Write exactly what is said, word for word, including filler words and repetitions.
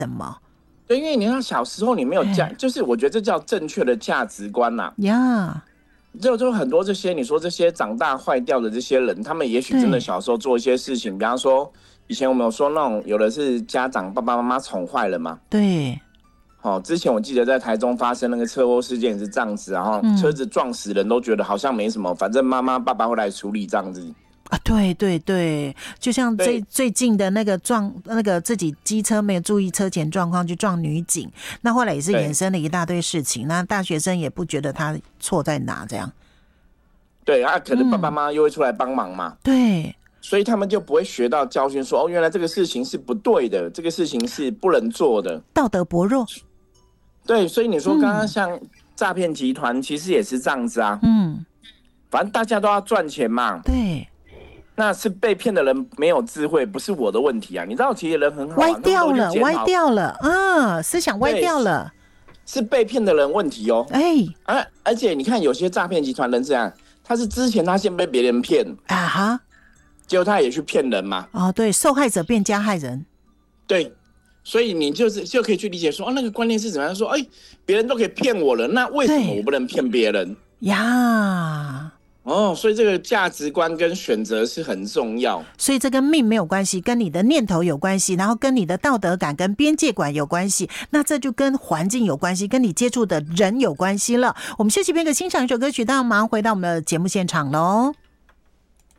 什么？ 对，因为你看小时候你没有价，就是我觉得这叫正确的价值观呐、 啊。呀， 就就很多这些你说这些长大坏掉的这些人，他们也许真的小时候做一些事情，比方说以前我们有说那种有的是家长爸爸妈妈宠坏了嘛。 对。 哦，之前我记得在台中发生那个车祸事件是这样子，然后车子撞死人都觉得好像没什么，反正妈妈爸爸会来处理这样子。 啊，对对对，就像最最近的那个撞那个自己机车没有注意车前状况去撞女警，那后来也是衍生了一大堆事情，那大学生也不觉得他错在哪，这样。 对啊，可能爸爸妈妈又会出来帮忙嘛。 嗯、对。 所以他们就不会学到教训，说哦，原来这个事情是不对的，这个事情是不能做的， 道德薄弱。 对，所以你说刚刚像诈骗集团，其实也是这样子啊。 嗯， 反正大家都要赚钱嘛。 对。 那是被骗的人没有智慧，不是我的问题啊。你知道，其实人很好、啊， 歪掉了，歪掉了，嗯，思想歪掉了， 是被骗的人问题哦。 哎、 啊，而且你看，有些诈骗集团人这样，他是之前他先被别人骗啊哈， 结果他也去骗人嘛。 哦，对，受害者变加害人， 对。所以你就是就可以去理解说，哦，那个观念是怎么样？说，哎，别人都可以骗我了，那为什么我不能骗别人呀？ 哦，所以这个价值观跟选择是很重要。 所以这跟命没有关系，跟你的念头有关系，然后跟你的道德感跟边界感有关系。那这就跟环境有关系，跟你接触的人有关系了。我们休息片刻，欣赏一首歌曲，当然马上回到我们的节目现场喽。